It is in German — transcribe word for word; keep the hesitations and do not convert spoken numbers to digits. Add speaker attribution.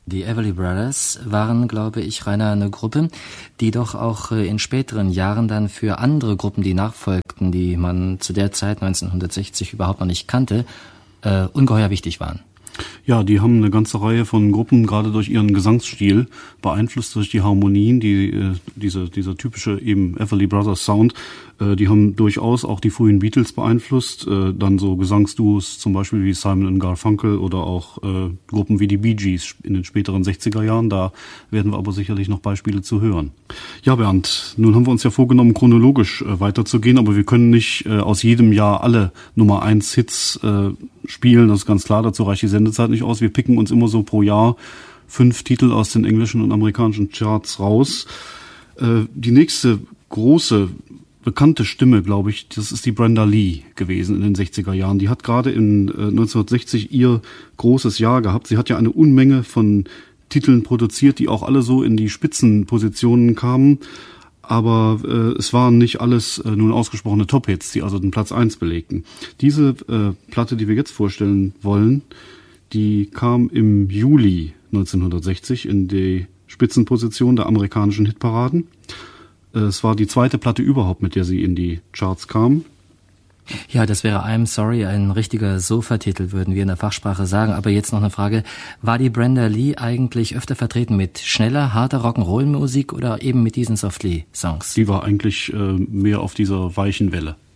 Speaker 1: Die Everly Brothers waren, glaube ich, Rainer, eine Gruppe, die doch auch in späteren Jahren dann für andere Gruppen, die nachfolgten, die man zu der Zeit neunzehnhundertsechzig überhaupt noch nicht kannte, äh, ungeheuer wichtig waren.
Speaker 2: Ja, die haben eine ganze Reihe von Gruppen, gerade durch ihren Gesangsstil, beeinflusst durch die Harmonien, die äh, diese dieser typische eben Everly Brothers Sound, äh, die haben durchaus auch die frühen Beatles beeinflusst, äh, dann so Gesangsduos zum Beispiel wie Simon and Garfunkel oder auch äh, Gruppen wie die Bee Gees in den späteren sechziger Jahren, da werden wir aber sicherlich noch Beispiele zu hören. Ja, Bernd, nun haben wir uns ja vorgenommen, chronologisch äh, weiterzugehen, aber wir können nicht äh, aus jedem Jahr alle Nummer eins Hits äh, spielen, das ist ganz klar, dazu reicht die Sendezeit nicht aus. Wir picken uns immer so pro Jahr fünf Titel aus den englischen und amerikanischen Charts raus. Äh, die nächste große, bekannte Stimme, glaube ich, das ist die Brenda Lee gewesen in den sechziger Jahren. Die hat gerade in äh, neunzehnhundertsechzig ihr großes Jahr gehabt. Sie hat ja eine Unmenge von Titeln produziert, die auch alle so in die Spitzenpositionen kamen. Aber äh, es waren nicht alles äh, nun ausgesprochene Top-Hits, die also den Platz eins belegten. Diese äh, Platte, die wir jetzt vorstellen wollen, die kam im Juli neunzehnhundertsechzig in die Spitzenposition der amerikanischen Hitparaden. Äh, es war die zweite Platte überhaupt, mit der sie in die Charts kam.
Speaker 1: Ja, das wäre I'm Sorry, ein richtiger Sofa-Titel, würden wir in der Fachsprache sagen. Aber jetzt noch eine Frage. War die Brenda Lee eigentlich öfter vertreten mit schneller, harter Rock'n'Roll-Musik oder eben mit diesen Softly-Songs?
Speaker 2: Die war eigentlich äh, mehr auf dieser weichen Welle.